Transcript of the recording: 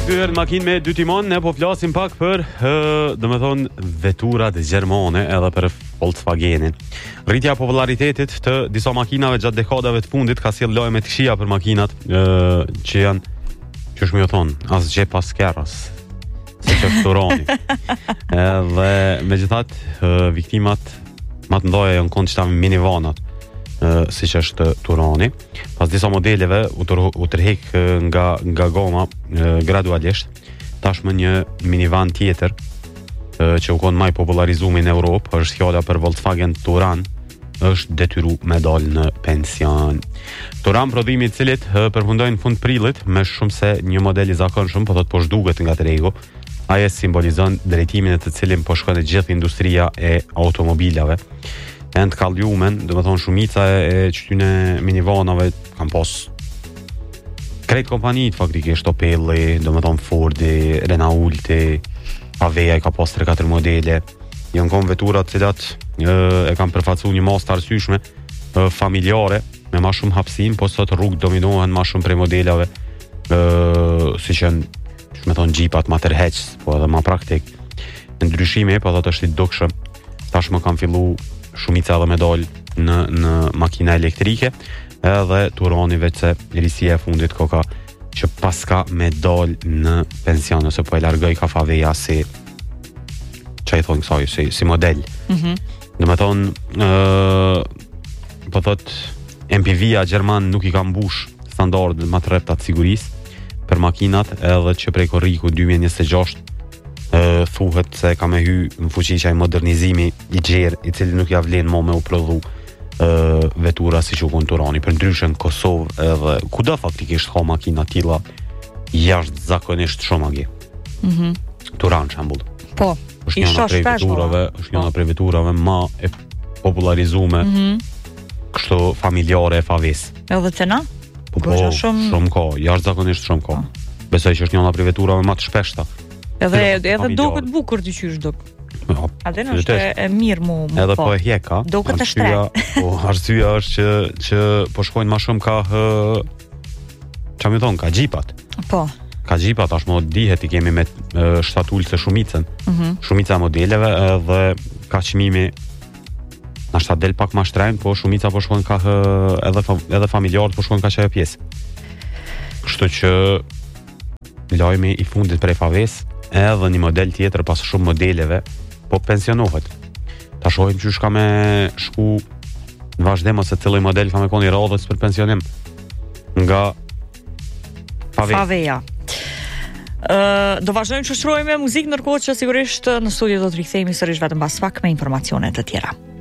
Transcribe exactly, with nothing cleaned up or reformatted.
rikthyer në makinë me dy timon, ne po flasim pak për, do të thonë, veturat gjermane edhe për Volkswagenin. Rritja e popularitetit të disa makinave gjatë dekadave të fundit ka sjell lojë me të këqija për makinat ë që janë, ç'është më thon, as gjep pas kerras. Si që Turani. Edhe megjithatë viktimat më të mëdha janë konçta minivanat. Uh, si që është Turani. Pas disa modeleve u, tër, u tërhek nga, nga goma uh, gradualisht. Tashmë një minivan tjetër uh, që u konë maj popularizuar në Europë, është fjala për Volkswagen Touran, është detyru me dal në pension. Touran, prodhimi i cilit uh, përfundoi në fund prillit me shumë se një model i zakonshëm, po thot po zhduket nga tregu. Ai simbolizon drejtimin e të cilin po shkon e gjithë industria e automobilave. E në të kaljumen, dhe më thonë shumica e qytyne minivanave kam pos krejt kompanit faktikisht, Opeli, dhe më thonë Fordi, Renaulti, Aveja i ka pos tre katër modele, janë kom veturat cilat e, e kam përfacu një mas të arsyshme e, familjare, me ma shumë hapsin, po sot rrugë dominohen ma shumë prej modelave, e, si që në, që me thonë gjipat ma tërheqës, po edhe ma praktik. Në ndryshime, po dhe të është i dukshëm, tash më kam fillu shumica edhe me dal në, në makina elektrike, edhe Turani veç se risia e fundit koka që paska me dal në pension, ose po e largoj ka faveja si që i thonë kësaj, si, si model. Mm-hmm. Dhe me thonë uh, po thot M P V-a Gjerman nuk i ka mbush standard më të rreptat sigurisë për makinat, edhe që prej korriku dy mijë e njëzet e gjashtë Uh, thuhet se ka me hy në fuqi qaj modernizimi i gjerë, i cili nuk ja vlen mo me u prodhu uh, vetura si që u konë Turani. Për ndryshë në Kosovë edhe kuda faktikisht ka makina tila jashtë zakonisht shumë agi. Mm-hmm. Turan që ambull. Po, është njëna prej veturave, është njëna prej veturave ma e popularizume, mm-hmm. kështu familjare e faves. Edhe cena? Po, po, shumë... shumë ka, jashtë zakonisht shumë ka. Po. Besoj që është njëna prej veturave ma të shpeshta. Edhe edhe duket bukur të qysh duk. Ja, atë është e, e mirë mu, mu edhe po. Po e hjeka. Duket të shtrenjtë. Po arsyeja është që që po shkojnë më shumë ka çfarë më thon, ka xhipat. Po. Ka xhipat tash më dihet i kemi me shtatulse shumicën. Mhm. Shumica modeleve edhe ka çmimi na shtat del pak më shtrenjtë, po shumica po shkojnë ka edhe edhe familjarët po shkojnë ka çajo pjesë. Kështu që lajmi i fundit prej faves, edhe një model tjetër pas shumë modeleve po pensionohet. Ta shohim që shka me shku në vazhdim ose cili model ka me koni radhës për pensionim nga Fave. Faveja. Uh, do vazhdojmë që shtrojmë me muzikë, ndërkohë që sigurisht në studio do të rikthehemi sërish vetëm pas pak me informacione të tjera.